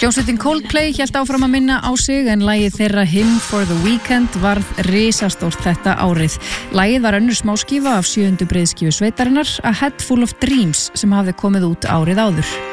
Hljómsveitin Coldplay hélt áfram að minna á sig en lagið þeirra Hymn for the Weekend varð risastórt þetta árið. Lagið var önnur smáskífa af 7. breiðskífu sveitarinnar A Head Full of Dreams sem hafði komið út árið áður.